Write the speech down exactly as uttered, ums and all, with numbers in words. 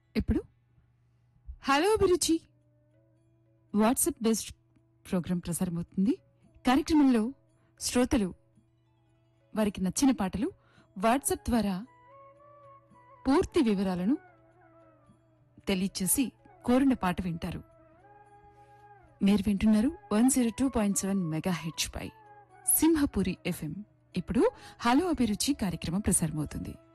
ఇప్పుడు హలో అభిరుచి WhatsApp based programme ప్రసారమవుతుంది. కార్యక్రమంలో శ్రోతలు వారికి నచ్చిన పాటలు వాట్సాప్ ద్వారా పూర్తి వివరాలను తెలియచేసి కోరిన పాట వింటారు. మీరు వింటున్నారు one zero two point seven mega H పై సింహపురి ఎఫ్ఎం. ఇప్పుడు హలో అభిరుచి కార్యక్రమం ప్రసారమవుతుంది.